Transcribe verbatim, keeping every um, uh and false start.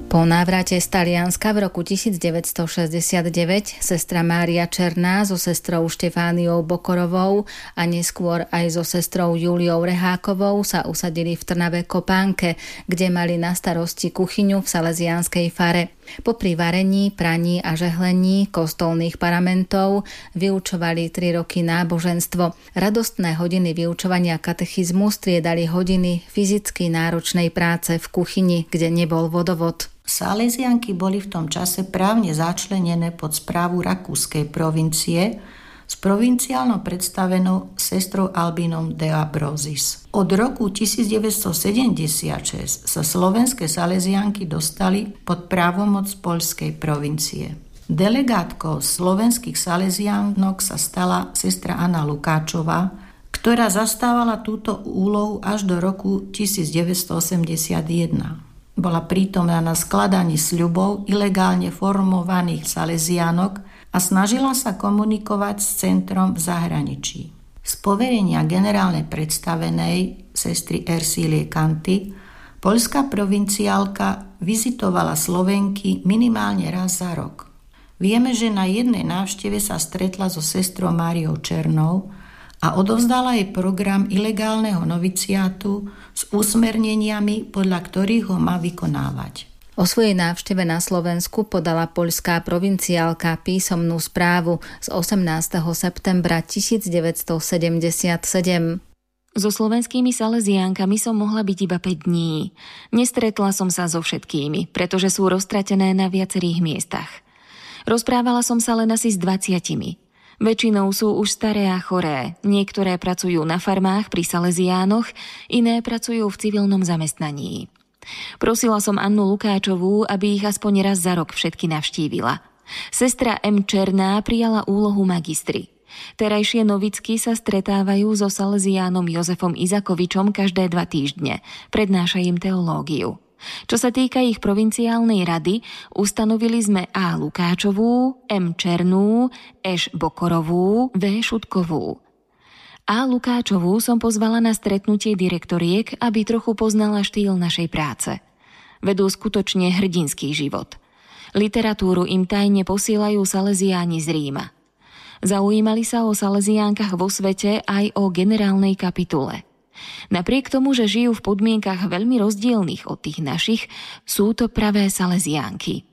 Po návrate z Talianska v roku devätnásťstošesťdesiatdeväť sestra Mária Černá so sestrou Štefániou Bokorovou a neskôr aj so sestrou Júliou Rehákovou sa usadili v Trnave Kopánke, kde mali na starosti kuchyňu v salesiánskej fare. Popri varení, praní a žehlení kostolných paramentov vyučovali tri roky náboženstvo. Radostné hodiny vyučovania katechizmu striedali hodiny fyzicky náročnej práce v kuchyni, kde nebol vodovod. Salesianky boli v tom čase právne začlenené pod správu rakúskej provincie s provinciálnou predstavenou sestrou Albinom de Ambrosis. Od roku devätnásťstosedemdesiatšesť sa slovenské salesianky dostali pod právomoc poľskej provincie. Delegátkou slovenských salesiánok sa stala sestra Anna Lukáčová, ktorá zastávala túto úlohu až do roku devätnásťstoosemdesiatjeden. Bola prítomná na skladaní sľubov ilegálne formovaných salesiánok a snažila sa komunikovať s centrom v zahraničí. Z poverenia generálnej predstavenej sestry Ersílie Kanty poľská provinciálka vizitovala Slovenky minimálne raz za rok. Vieme, že na jednej návšteve sa stretla so sestrou Máriou Černou a odovzdala jej program ilegálneho noviciátu s usmerneniami, podľa ktorých ho má vykonávať. O svojej návšteve na Slovensku podala poľská provinciálka písomnú správu z osemnásteho septembra devätnásťstosedemdesiatsedem. So slovenskými salesiánkami som mohla byť iba päť dní. Nestretla som sa so všetkými, pretože sú roztratené na viacerých miestach. Rozprávala som sa len asi s dvaciatimi. Väčšinou sú už staré a choré, niektoré pracujú na farmách pri salesiánoch, iné pracujú v civilnom zamestnaní. Prosila som Annu Lukáčovú, aby ich aspoň raz za rok všetky navštívila. Sestra M. Černá prijala úlohu magistry. Terajšie novicky sa stretávajú so salesiánom Jozefom Izakovičom každé dva týždne, prednáša im teológiu. Čo sa týka ich provinciálnej rady, ustanovili sme A. Lukáčovú, M. Černú, Š. Bokorovú, V. Šutkovú. A. Lukáčovú som pozvala na stretnutie direktoriek, aby trochu poznala štýl našej práce. Vedú skutočne hrdinský život. Literatúru im tajne posielajú salesiáni z Ríma. Zaujímali sa o salesiánkach vo svete aj o generálnej kapitule. Napriek tomu, že žijú v podmienkach veľmi rozdielnych od tých našich, sú to pravé salesiánky.